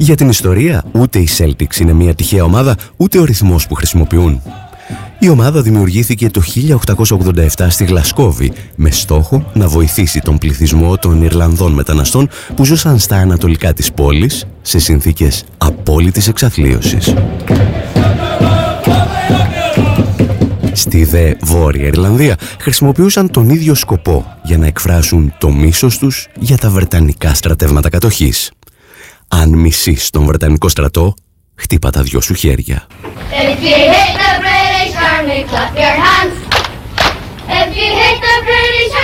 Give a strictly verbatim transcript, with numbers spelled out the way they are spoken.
Για την ιστορία, ούτε η Celtics είναι μια τυχαία ομάδα, ούτε ο ρυθμός που χρησιμοποιούν. Η ομάδα δημιουργήθηκε το χίλια οκτακόσια ογδόντα επτά στη Γλασκόβη με στόχο να βοηθήσει τον πληθυσμό των Ιρλανδών μεταναστών που ζούσαν στα ανατολικά της πόλης σε συνθήκες απόλυτης εξαθλίωσης. Στη δε Βόρεια Ιρλανδία χρησιμοποιούσαν τον ίδιο σκοπό για να εκφράσουν το μίσος τους για τα βρετανικά στρατεύματα κατοχής. Αν μισείς τον βρετανικό στρατό, χτύπα τα δυο σου χέρια. If you hate the British Army, clap your hands. If you hate the British